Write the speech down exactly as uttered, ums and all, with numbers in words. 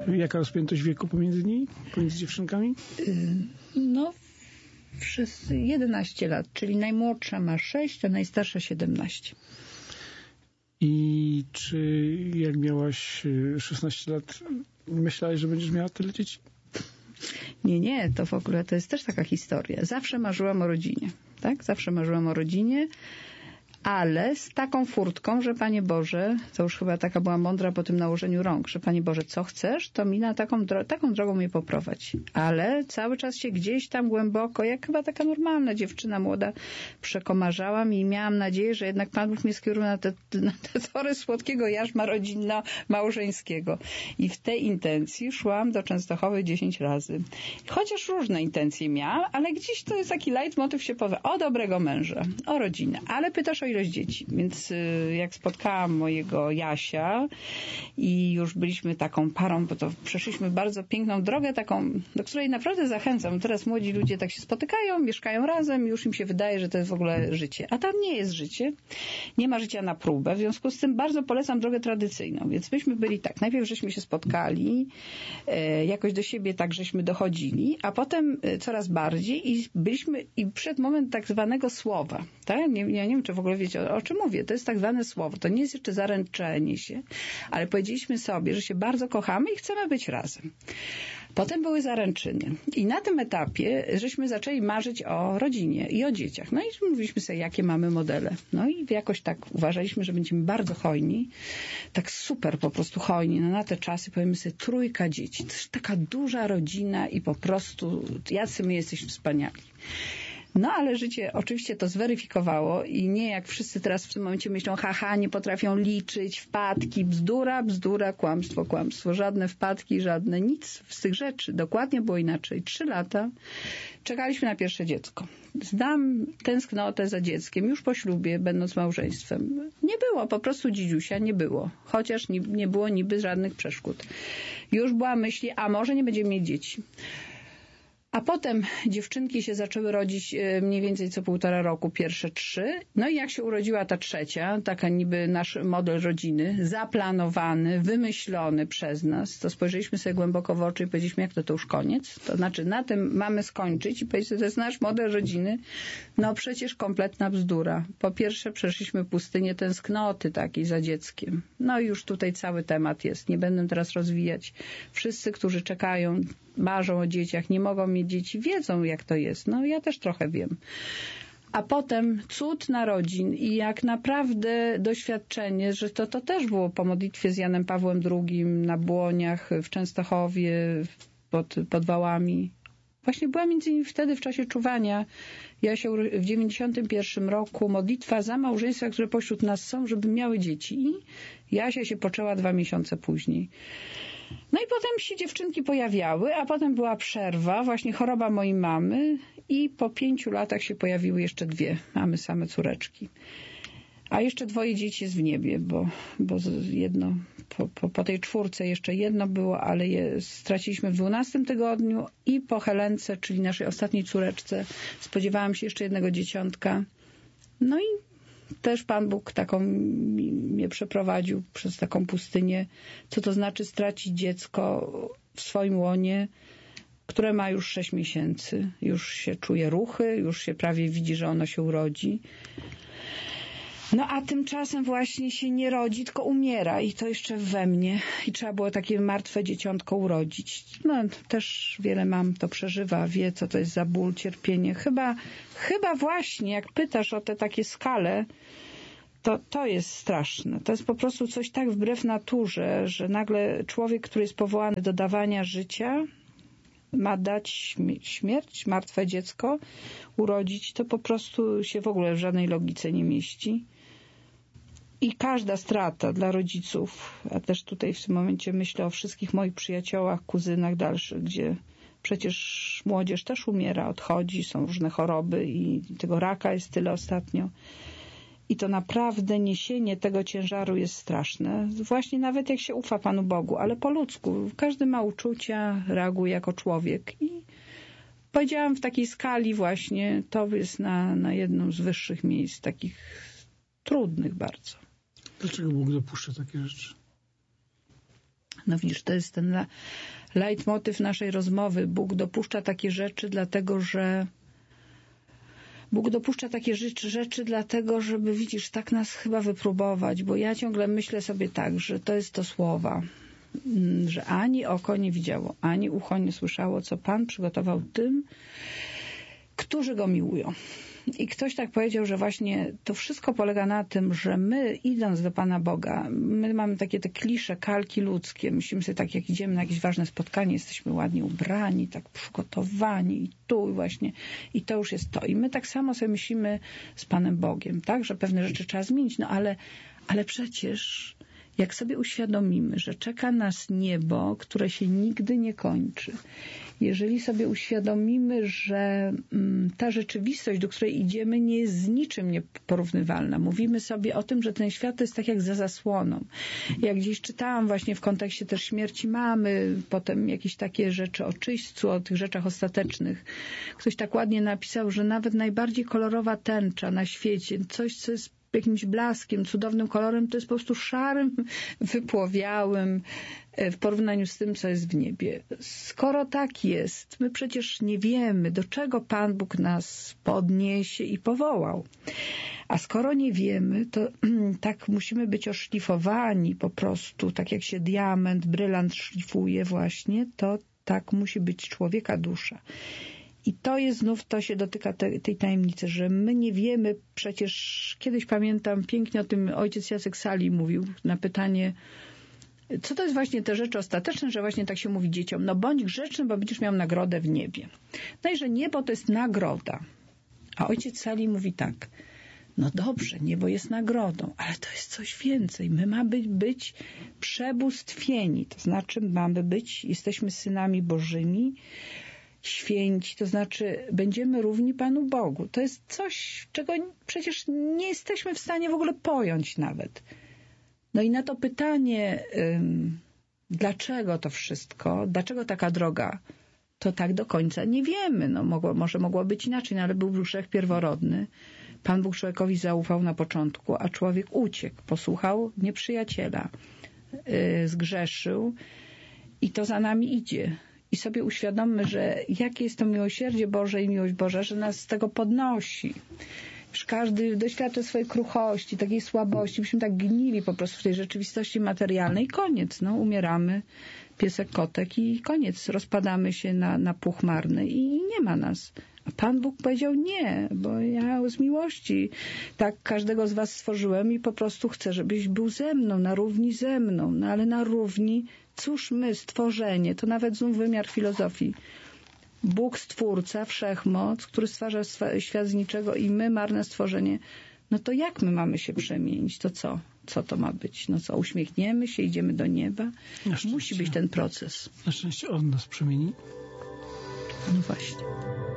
Jaka rozpiętość wieku pomiędzy nimi? Pomiędzy dziewczynkami? No, wszyscy jedenaście lat, czyli najmłodsza ma sześć, a najstarsza siedemnaście. I czy jak miałaś szesnaście lat, myślałeś, że będziesz miała tyle dzieci? Nie, nie, to w ogóle to jest też taka historia. Zawsze marzyłam o rodzinie, tak? Zawsze marzyłam o rodzinie, ale z taką furtką, że Panie Boże, to już chyba taka była mądra po tym nałożeniu rąk, że Panie Boże, co chcesz, to mi na taką, dro- taką drogą mnie poprowadź. Ale cały czas się gdzieś tam głęboko, jak chyba taka normalna dziewczyna młoda, przekomarzałam i miałam nadzieję, że jednak Pan Bóg mnie skieruje na te, na te tory słodkiego jarzma rodzinno-małżeńskiego. I w tej intencji szłam do Częstochowy dziesięć razy. Chociaż różne intencje miałam, ale gdzieś to jest taki leitmotyw się powie, o dobrego męża, o rodzinę. Ale pytasz o ilość dzieci. Więc jak spotkałam mojego Jasia i już byliśmy taką parą, bo to przeszliśmy bardzo piękną drogę taką, do której naprawdę zachęcam. Teraz młodzi ludzie tak się spotykają, mieszkają razem i już im się wydaje, że to jest w ogóle życie. A tam nie jest życie. Nie ma życia na próbę. W związku z tym bardzo polecam drogę tradycyjną. Więc myśmy byli tak. Najpierw żeśmy się spotkali, e, jakoś do siebie tak żeśmy dochodzili, a potem e, coraz bardziej i byliśmy i przed moment tak zwanego słowa. Tak? Nie, ja nie wiem, czy w ogóle wiecie, o, o czym mówię. To jest tak zwane słowo. To nie jest jeszcze zaręczenie się, ale powiedzieliśmy sobie, że się bardzo kochamy i chcemy być razem. Potem były zaręczyny. I na tym etapie żeśmy zaczęli marzyć o rodzinie i o dzieciach. No i mówiliśmy sobie, jakie mamy modele. No i jakoś tak uważaliśmy, że będziemy bardzo hojni. Tak super po prostu hojni. No na te czasy powiemy sobie trójka dzieci. To jest taka duża rodzina i po prostu jacy my jesteśmy wspaniali. No ale życie oczywiście to zweryfikowało i nie jak wszyscy teraz w tym momencie myślą, haha, nie potrafią liczyć, wpadki, bzdura, bzdura, kłamstwo, kłamstwo. Żadne wpadki, żadne nic z tych rzeczy. Dokładnie było inaczej. Trzy lata czekaliśmy na pierwsze dziecko. Znam tęsknotę za dzieckiem już po ślubie, będąc małżeństwem. Nie było, po prostu dzidziusia nie było. Chociaż nie, nie było niby żadnych przeszkód. Już była myśl, a może nie będziemy mieć dzieci. A potem dziewczynki się zaczęły rodzić mniej więcej co półtora roku, pierwsze trzy. No i jak się urodziła ta trzecia, taka niby nasz model rodziny, zaplanowany, wymyślony przez nas, to spojrzeliśmy sobie głęboko w oczy i powiedzieliśmy, jak to, to już koniec? To znaczy na tym mamy skończyć i powiedzieć, że to jest nasz model rodziny. No przecież kompletna bzdura. Po pierwsze przeszliśmy pustynię tęsknoty takiej za dzieckiem. No i już tutaj cały temat jest. Nie będę teraz rozwijać. Wszyscy, którzy czekają, marzą o dzieciach, nie mogą mieć dzieci, wiedzą jak to jest. No ja też trochę wiem. A potem cud narodzin i jak naprawdę doświadczenie, że to, to też było po modlitwie z Janem Pawłem drugim na Błoniach, w Częstochowie, pod, pod Wałami. Właśnie była między innymi wtedy w czasie czuwania. Ja się w dziewięćdziesiątym pierwszym roku modlitwa za małżeństwa, które pośród nas są, żeby miały dzieci. I Jasia się poczęła dwa miesiące później. No i potem się dziewczynki pojawiały, a potem była przerwa, właśnie choroba mojej mamy i po pięciu latach się pojawiły jeszcze dwie. Mamy same córeczki. A jeszcze dwoje dzieci jest w niebie, bo, bo jedno, po, po, po tej czwórce jeszcze jedno było, ale je straciliśmy w dwunastym tygodniu i po Helence, czyli naszej ostatniej córeczce, spodziewałam się jeszcze jednego dzieciątka. No i też Pan Bóg taką mnie przeprowadził przez taką pustynię, co to znaczy stracić dziecko w swoim łonie, które ma już sześć miesięcy. Już się czuje ruchy, już się prawie widzi, że ono się urodzi. No a tymczasem właśnie się nie rodzi, tylko umiera i to jeszcze we mnie. I trzeba było takie martwe dzieciątko urodzić. No też wiele mam to przeżywa, wie co to jest za ból, cierpienie. Chyba, chyba właśnie jak pytasz o te takie skale, to to jest straszne. To jest po prostu coś tak wbrew naturze, że nagle człowiek, który jest powołany do dawania życia, ma dać śmierć, martwe dziecko, urodzić, to po prostu się w ogóle w żadnej logice nie mieści. I każda strata dla rodziców, a też tutaj w tym momencie myślę o wszystkich moich przyjaciołach, kuzynach dalszych, gdzie przecież młodzież też umiera, odchodzi, są różne choroby i tego raka jest tyle ostatnio. I to naprawdę niesienie tego ciężaru jest straszne. Właśnie nawet jak się ufa Panu Bogu, ale po ludzku. Każdy ma uczucia, reaguje jako człowiek. I powiedziałam w takiej skali właśnie, to jest na, na jednym z wyższych miejsc, takich trudnych bardzo. Dlaczego Bóg dopuszcza takie rzeczy? No widzisz, to jest ten leitmotyw naszej rozmowy. Bóg dopuszcza takie rzeczy, dlatego że Bóg dopuszcza takie rzeczy, rzeczy dlatego, żeby, widzisz, tak nas chyba wypróbować, bo ja ciągle myślę sobie tak, że to jest to słowa, że ani oko nie widziało, ani ucho nie słyszało, co Pan przygotował tym, którzy Go miłują. I ktoś tak powiedział, że właśnie to wszystko polega na tym, że my, idąc do Pana Boga, my mamy takie te klisze, kalki ludzkie. Myślimy sobie tak, jak idziemy na jakieś ważne spotkanie, jesteśmy ładnie ubrani, tak przygotowani i tu właśnie. I to już jest to. I my tak samo sobie myślimy z Panem Bogiem, tak, że pewne rzeczy trzeba zmienić. No ale, ale przecież jak sobie uświadomimy, że czeka nas niebo, które się nigdy nie kończy, jeżeli sobie uświadomimy, że ta rzeczywistość, do której idziemy, nie jest z niczym nieporównywalna. Mówimy sobie o tym, że ten świat to jest tak jak za zasłoną. Jak gdzieś czytałam właśnie w kontekście też śmierci mamy, potem jakieś takie rzeczy o czyśćcu, o tych rzeczach ostatecznych. Ktoś tak ładnie napisał, że nawet najbardziej kolorowa tęcza na świecie, coś, co jest jakimś blaskiem, cudownym kolorem, to jest po prostu szarym, wypłowiałym w porównaniu z tym, co jest w niebie. Skoro tak jest, my przecież nie wiemy, do czego Pan Bóg nas podniesie i powołał. A skoro nie wiemy, to tak musimy być oszlifowani po prostu, tak jak się diament, brylant szlifuje właśnie, to tak musi być człowieka dusza. I to jest znów, to się dotyka te, tej tajemnicy, że my nie wiemy, przecież kiedyś pamiętam, pięknie o tym ojciec Jacek Sali mówił na pytanie, co to jest właśnie te rzeczy ostateczne, że właśnie tak się mówi dzieciom, no bądź grzeczny, bo będziesz miał nagrodę w niebie. No i że niebo to jest nagroda. A ojciec Sali mówi tak, no dobrze, niebo jest nagrodą, ale to jest coś więcej. My mamy być przebóstwieni, to znaczy mamy być, jesteśmy synami Bożymi, święci, to znaczy będziemy równi Panu Bogu. To jest coś, czego przecież nie jesteśmy w stanie w ogóle pojąć nawet. No i na to pytanie, ym, dlaczego to wszystko, dlaczego taka droga, to tak do końca nie wiemy. No, mogło, może mogło być inaczej, no, ale był grzech pierworodny. Pan Bóg człowiekowi zaufał na początku, a człowiek uciekł, posłuchał nieprzyjaciela, yy, zgrzeszył i to za nami idzie. I sobie uświadommy, że jakie jest to miłosierdzie Boże i miłość Boża, że nas z tego podnosi. Już każdy doświadcza swojej kruchości, takiej słabości. Myśmy tak gnili po prostu w tej rzeczywistości materialnej. Koniec, no, umieramy, piesek, kotek i koniec. Rozpadamy się na, na puch marny i nie ma nas. A Pan Bóg powiedział nie, bo ja z miłości tak każdego z was stworzyłem i po prostu chcę, żebyś był ze mną, na równi ze mną. No ale na równi, cóż my, stworzenie, to nawet znów wymiar filozofii. Bóg Stwórca, Wszechmoc, który stwarza świat z niczego i my, marne stworzenie. No to jak my mamy się przemienić? To co? Co to ma być? No co, uśmiechniemy się, idziemy do nieba? Musi być ten proces. Na szczęście on nas przemieni. No właśnie.